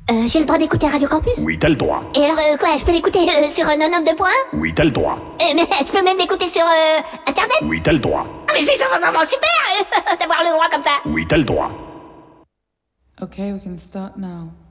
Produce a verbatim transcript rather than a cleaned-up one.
Euh, j'ai le droit d'écouter Radio Campus? Oui, t'as le droit. Et alors, euh, quoi, je peux l'écouter euh, sur euh, quatre-vingt-deux points un? Oui, t'as le droit. Euh, mais je peux même l'écouter sur euh, Internet? Oui, t'as le droit. Ah, mais c'est vraiment super euh, d'avoir le droit comme ça. Oui, t'as le droit. Okay, we can start now.